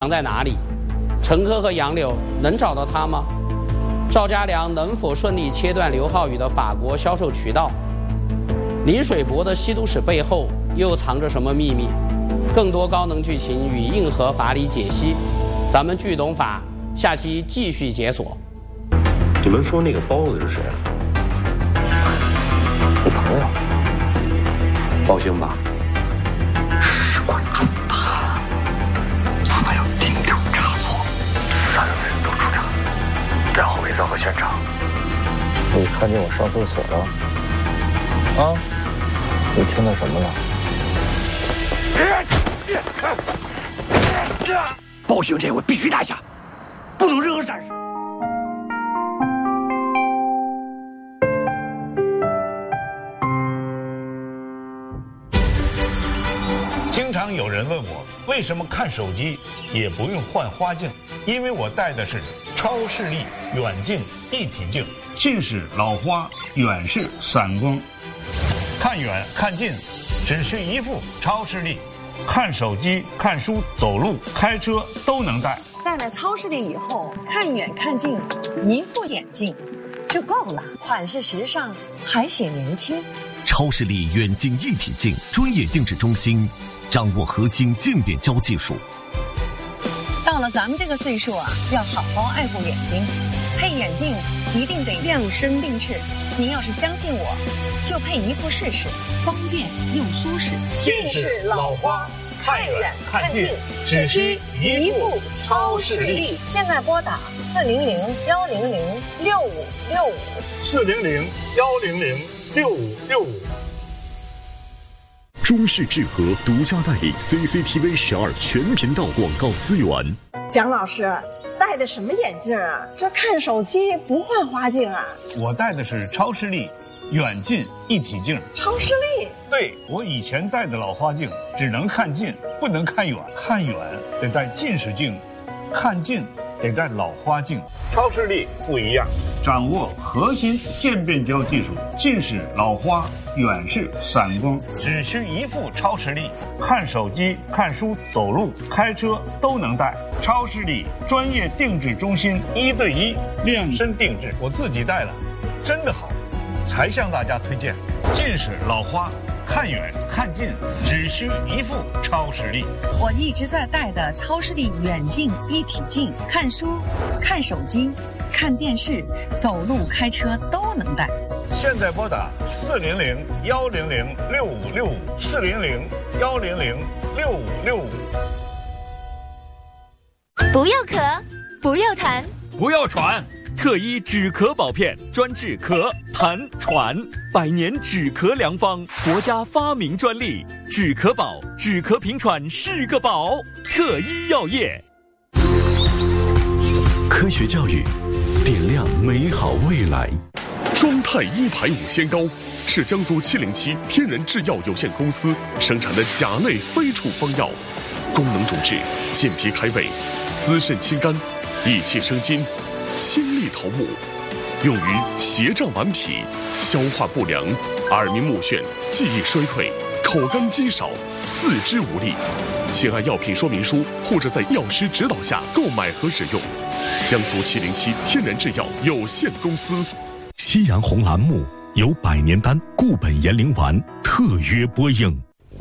在哪里？陈科和杨柳能找到他吗？赵家良能否顺利切断刘浩宇的法国销售渠道？林水伯的吸毒史背后又藏着什么秘密？更多高能剧情与硬核法理解析，咱们剧懂法下期继续解锁。 你们说那个包子是谁啊？ 你朋友， 包兴吧？ 事关重大，他们要定点查错，3个人都出场，然后伪造个现场。你看见我上厕所了？啊？你听到什么了？包兴这回必须拿下，不能任何闪失。 经常有人问我，为什么看手机也不用换花镜？因为我戴的是超视力远近一体镜，近视、老花、远视、散光，看远看近只需一副超视力，看手机、看书、走路、开车都能戴。 戴了超视力以后，看远看近，一副眼镜就够了，款式时尚，还显年轻。 超视力远近一体镜专业定制中心，掌握核心渐变焦技术。 到了咱们这个岁数啊，要好好爱护眼睛，配眼镜一定得量身定制。您要是相信我，就配一副试试，方便又舒适。 近视、老花，看远看近，只需一副超视力。 现在拨打 400-100-6565，400-100-6565。 中视智和独家代理 CCTV 12全频道广告资源。 蒋老师戴的什么眼镜啊？这看手机不换花镜啊？ 我戴的是超视力远近一体镜。 超视力？ 对，我以前戴的老花镜只能看近，不能看远，看远得戴近视镜，看近得戴老花镜。超视力不一样，掌握核心渐变焦技术，近视、老花、远视、散光，只需一副超视力，看手机、看书、走路、开车都能戴。超视力专业定制中心，1对1量身定制，我自己戴了，真的好，才向大家推荐。近视、老花，看远看近只需一副超视力。 我一直在戴的超视力远近一体镜，看书、看手机、看电视、走路、开车都能戴。 现在拨打400-100-6565，400-100-6565。 不要咳，不要痰， 不要喘，特医止咳保片专治咳、痰、喘，100年止咳良方，国家发明专利，止咳宝，止咳平喘是个宝。特医药业， 科学教育，点亮美好未来。双肽1排5仙膏是江苏707天然制药有限公司生产的甲类非处方药，功能主治健脾开胃、滋肾清肝、益气生津、清利头目，用于斜胀顽皮、消化不良、耳鸣目眩、记忆衰退、口干肌少、四肢无力。请按药品说明书或者在药师指导下购买和使用。江苏707天然制药有限公司。夕阳红栏目由百年丹固本延龄丸特约播映。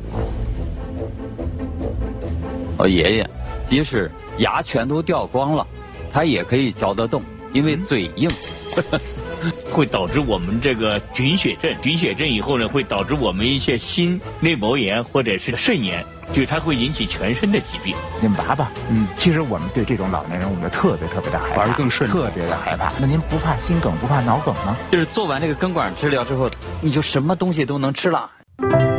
我爷爷即使牙全都掉光了，他也可以嚼得动，因为嘴硬。 会导致我们这个菌血症，菌血症以后呢，会导致我们一些心内膜炎或者是肾炎，就它会引起全身的疾病。 您爸爸，其实我们对这种老年人，我们特别的害怕， 反而更顺， 特别的害怕。那您不怕心梗，不怕脑梗吗？ 就是做完这个根管治疗之后，你就什么东西都能吃了。